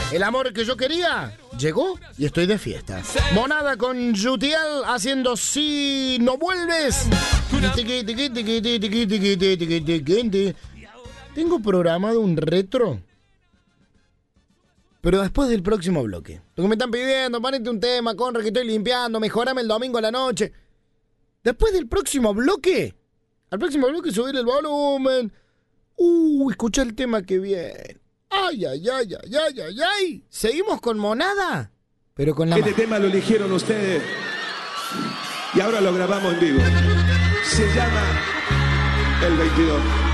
El amor que yo quería llegó y estoy de fiesta. Monada con Yutiel haciendo Si no vuelves. Tengo programado un retro, pero después del próximo bloque. Lo que me están pidiendo, ponete un tema, Conrad, que estoy limpiando, mejorame el domingo a la noche. Después del próximo bloque, al próximo bloque subir el volumen. Escucha el tema que viene. Ay. Seguimos con Monada, pero con la Este tema lo eligieron ustedes y ahora lo grabamos en vivo. Se llama El 22.